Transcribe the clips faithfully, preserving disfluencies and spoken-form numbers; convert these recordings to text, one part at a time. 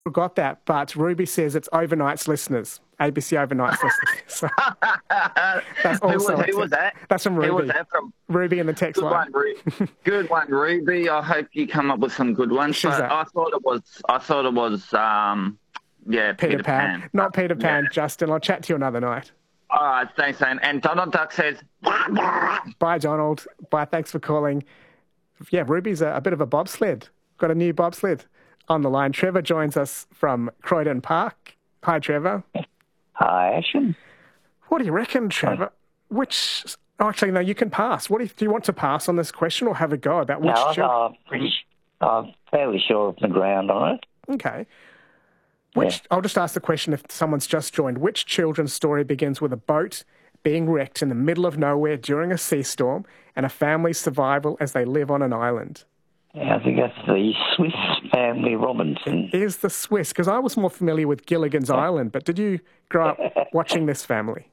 got that, but Ruby says it's Overnight's listeners, A B C Overnight's listeners. So that's who also was, who was that? That's from Ruby. Who was that from? Ruby in the text Good line. one, Ruby. Good one, Ruby. I hope you come up with some good ones. She's but a- I thought it was. I thought it was. Um, yeah, Peter, Peter, Pan. Pan. Not Peter Pan, Yeah. Justin. I'll chat to you another night. All right, thanks, man. And Donald Duck says, Bye, Donald. Bye, thanks for calling. Yeah, Ruby's a, a bit of a bobsled. Got a new bobsled on the line. Trevor joins us from Croydon Park. Hi, Trevor. Hi, Ashton. What do you reckon, Trevor? Which... Oh, actually, no, you can pass. What do you, do you want to pass on this question or have a go about which... No, chil- I'm, pretty, I'm fairly sure of the ground on it. Okay. Which Yeah. I'll just ask the question if someone's just joined. Which children's story begins with a boat being wrecked in the middle of nowhere during a sea storm and a family's survival as they live on an island? Yeah, I think that's the Swiss Family Robinson. It is the Swiss, because I was more familiar with Gilligan's Island, but did you grow up watching this family?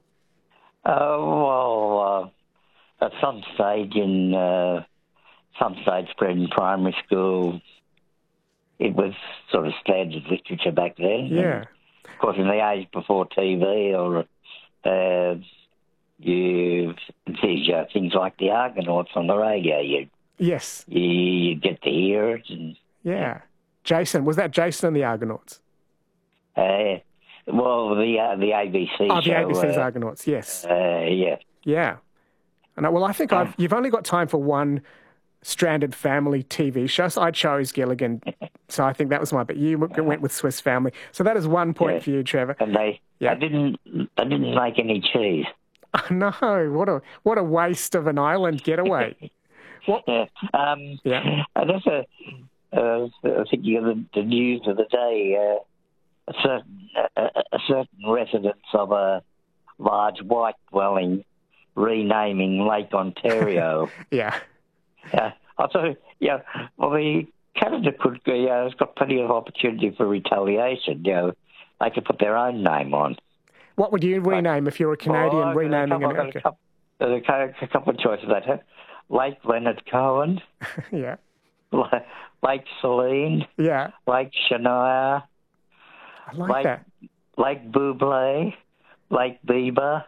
Oh, well, uh, at some stage in uh, some stage in primary school, it was sort of standard literature back then. Yeah. And of course, in the age before T V or uh, you see uh, things like the Argonauts on the radio, you Yes. you, you get to hear it. And, Yeah. Jason, was that Jason and the Argonauts? uh, well, the uh, the A B C Oh, show. the A B C's uh, Argonauts, yes. Uh, yeah. Yeah. And I, well, I think I've, you've only got time for one stranded family T V show. So I chose Gilligan. So I think that was mine. But you went with Swiss Family. So that is one point Yeah. for you, Trevor. And they, Yeah. they didn't they didn't make any cheese. Oh, no, what a what a waste of an island getaway. What? Yeah. Um, Yeah. And that's a, uh, I think you got the, the news of the day. Uh, a certain a, a certain residents of a large white dwelling renaming Lake Ontario. Yeah. Yeah, I thought, yeah, well, the Canada could, uh, yeah, has got plenty of opportunity for retaliation. You know, they could put their own name on. What would you rename if you were a Canadian Well, I've got a renaming couple- I've got America? A couple, there's a cou- a couple of choices that huh? Lake Leonard Cohen, Yeah. Lake Celine, Yeah. Lake Shania, I like Lake, that. Lake Buble, Lake Bieber.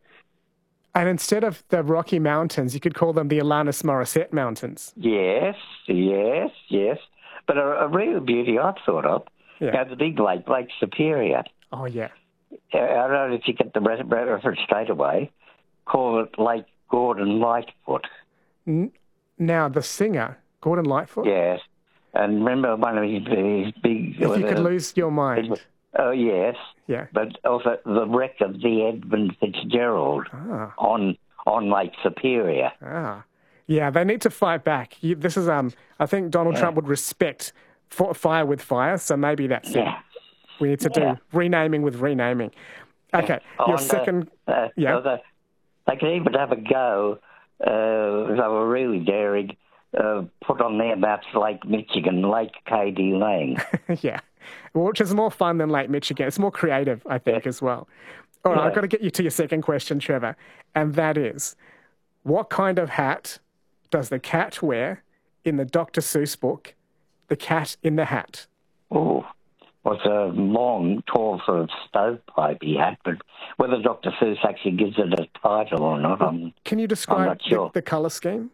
And instead of the Rocky Mountains, you could call them the Alanis Morissette Mountains. Yes, yes, yes. But a, a real beauty I've thought of, Yeah. you know, the big lake, Lake Superior. Oh, yeah. I don't know if you get the re- reference straight away. Call it Lake Gordon Lightfoot. N- now, the singer, Gordon Lightfoot. Yes. And remember one of his, his big... If you could uh, lose your mind. Oh, yes. Yeah. But also the wreck of the Edmund Fitzgerald Ah. on on Lake Superior. Ah. Yeah, they need to fight back. You, this is, um. I think Donald Yeah. Trump would respect for, fire with fire, so maybe that's Yeah. it. We need to Yeah. do renaming with renaming. Okay, Oh, your and, uh, second... Uh, Yeah. so they, they could even have a go, uh, if they were really daring, uh, put on their maps Lake Michigan, Lake K D Lang. yeah, which is more fun than Lake Michigan. It's more creative, I think, as well. All right, Yeah. I've got to get you to your second question, Trevor, and that is, what kind of hat does the cat wear in the Doctor Seuss book, The Cat in the Hat? Oh, well, it's a long, tall sort of stovepipey hat, but whether Doctor Seuss actually gives it a title or not, I'm, Can you I'm describe not sure. the, the colour scheme?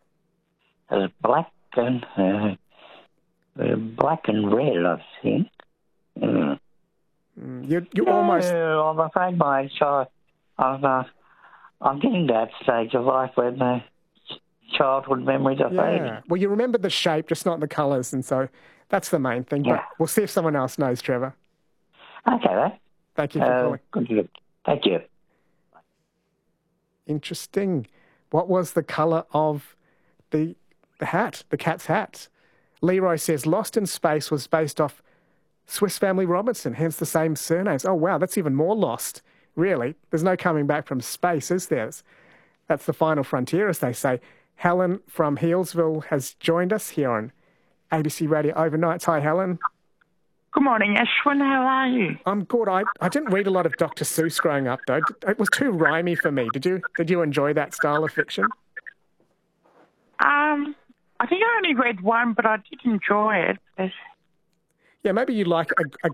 It's black and uh, uh, black and red, I think. Mm. Mm, You, you almost... No, I'm afraid my child, I'm, uh, I'm getting to that stage of life where my childhood memories are fading. Yeah. Well, you remember the shape, just not the colours, and so that's the main thing. Yeah. But we'll see if someone else knows, Trevor. Okay, then. Thank you for Uh, calling. good to look. Thank you. Interesting. What was the colour of the the hat, the cat's hat? Leroy says Lost in Space was based off Swiss Family Robinson, hence the same surnames. Oh, wow, that's even more lost. Really? There's no coming back from space, is there? That's the final frontier, as they say. Helen from Healesville has joined us here on A B C Radio Overnights. Hi, Helen. Good morning, Ashwin. How are you? I'm good. I, I didn't read a lot of Doctor Seuss growing up, though. It was too rhymey for me. Did you Did you enjoy that style of fiction? Um, I think I only read one, but I did enjoy it. But Yeah, maybe you like a, a